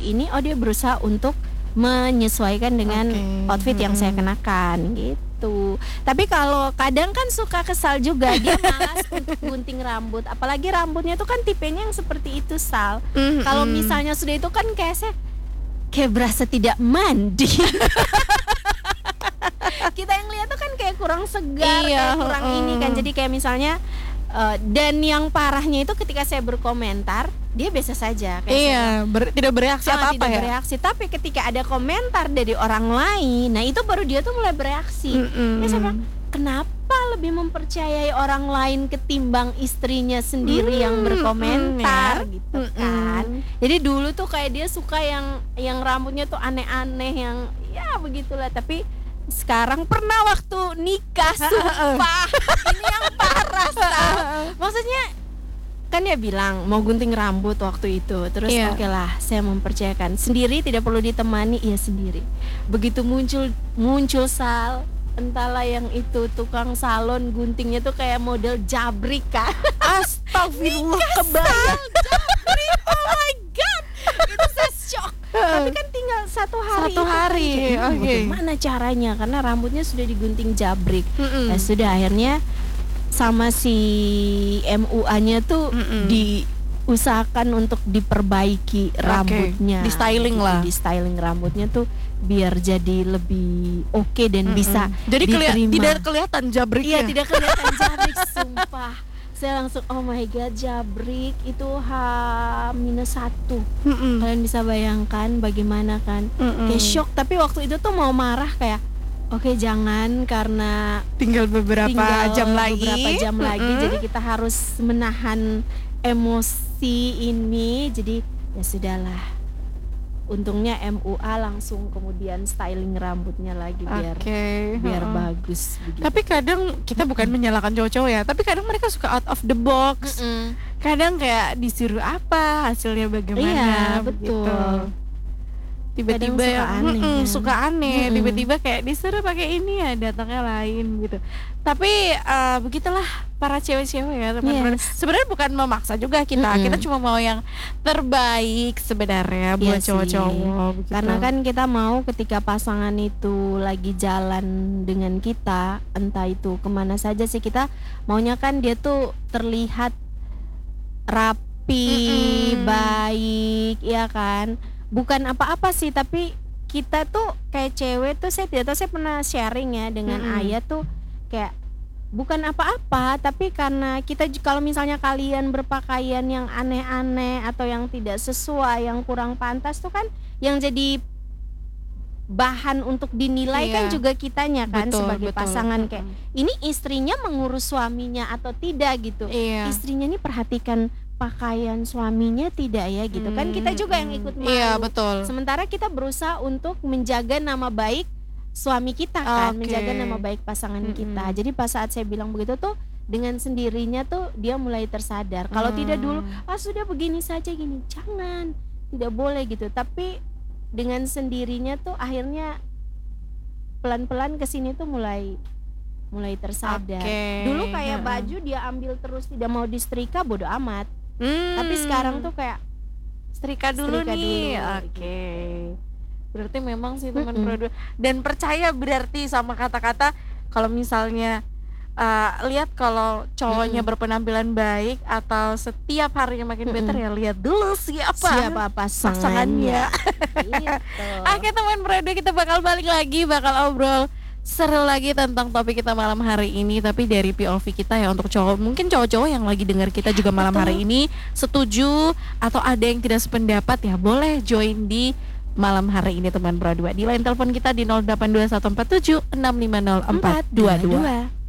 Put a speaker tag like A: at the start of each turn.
A: ini, oh dia berusaha untuk menyesuaikan dengan outfit yang saya kenakan gitu. Tapi kalau kadang kan suka kesal juga, dia malas untuk gunting rambut, apalagi rambutnya tuh kan tipenya yang seperti itu, Sal. Kalau misalnya sudah itu kan kayak berasa tidak mandi. Kita yang lihat tuh kan kayak kurang segar, kayak kurang ini kan. Jadi kayak misalnya dan yang parahnya itu ketika saya berkomentar, dia biasa saja kayak
B: tidak bereaksi apa-apa
A: tidak
B: ya.
A: bereaksi. Tapi ketika ada komentar dari orang lain, nah itu baru dia tuh mulai bereaksi. Ya saya bilang, kenapa lebih mempercayai orang lain ketimbang istrinya sendiri yang berkomentar gitu kan. Jadi dulu tuh kayak dia suka yang rambutnya tuh aneh-aneh, yang ya begitulah. Tapi sekarang pernah waktu nikah, sumpah ini yang parah, maksudnya kan dia bilang mau gunting rambut waktu itu, terus oke lah saya mempercayakan sendiri, tidak perlu ditemani, iya sendiri. Begitu muncul Sal, entahlah yang itu tukang salon guntingnya tuh kayak model jabrik kan.
B: Astagfirullah,
A: kebayang jabrik, oh my god, itu saya shock. Tapi kan tinggal satu hari. Bagaimana caranya? Karena rambutnya sudah digunting jabrik. Nah, sudah akhirnya sama si MUA-nya tuh diusahakan untuk diperbaiki rambutnya.
B: Di styling lah.
A: Di styling rambutnya tuh biar jadi lebih oke dan bisa
B: jadi
A: diterima.
B: Tidak kelihatan jabriknya.
A: Iya, tidak kelihatan jabrik, sumpah. Saya langsung oh my god, jabrik itu H-1. Kalian bisa bayangkan bagaimana kan. Kayak shock, tapi waktu itu tuh mau marah kayak oke, jangan, karena
B: tinggal beberapa jam lagi.
A: Jadi kita harus menahan emosi ini. Jadi ya sudahlah. Untungnya MUA langsung kemudian styling rambutnya lagi biar bagus begitu.
B: Tapi kadang kita bukan menyalahkan cowok-cowok ya, tapi kadang mereka suka out of the box. Kadang kayak disuruh apa, hasilnya bagaimana.
A: Iya, betul.
B: Gitu. Tiba-tiba suka aneh, tiba-tiba kayak disuruh pakai ini ya datangnya lain gitu. Tapi begitulah para cewek-cewek ya teman-teman. Sebenarnya bukan memaksa juga kita cuma mau yang terbaik sebenarnya buat cowok-cowok begitu.
A: Karena kan kita mau ketika pasangan itu lagi jalan dengan kita, entah itu kemana saja sih, kita maunya kan dia tuh terlihat rapi, baik, ya kan. Bukan apa-apa sih, tapi kita tuh kayak cewek tuh, saya tidak tahu, saya pernah sharing ya dengan Ayah tuh, kayak bukan apa-apa, tapi karena kita kalau misalnya kalian berpakaian yang aneh-aneh atau yang tidak sesuai, yang kurang pantas tuh kan yang jadi bahan untuk dinilai kan juga kitanya kan, sebagai pasangan. Kayak ini istrinya mengurus suaminya atau tidak gitu. Istrinya nih perhatikan pakaian suaminya tidak ya gitu kan, kita juga yang ikut malu.
B: Iya, betul.
A: Sementara kita berusaha untuk menjaga nama baik suami kita kan, menjaga nama baik pasangan kita. Jadi pas saat saya bilang begitu tuh, dengan sendirinya tuh dia mulai tersadar. Kalau tidak dulu, sudah begini saja gini, jangan, tidak boleh gitu. Tapi dengan sendirinya tuh akhirnya pelan-pelan kesini tuh mulai tersadar. Dulu kayak baju dia ambil terus tidak mau disetrika, bodo amat. Tapi sekarang tuh kayak
B: setrika dulu nih. Berarti memang sih teman produk, dan percaya berarti sama kata-kata kalau misalnya lihat kalau cowoknya berpenampilan baik atau setiap harinya makin better, ya lihat dulu siapa pasangannya.
A: Gitu.
B: Oke teman produk, kita bakal balik lagi, bakal obrol seru lagi tentang topik kita malam hari ini, tapi dari POV kita ya untuk cowok. Mungkin cowok-cowok yang lagi dengar kita juga malam hari ini setuju atau ada yang tidak sependapat, ya boleh join di malam hari ini teman berdua. Di line telepon kita di 082147650422.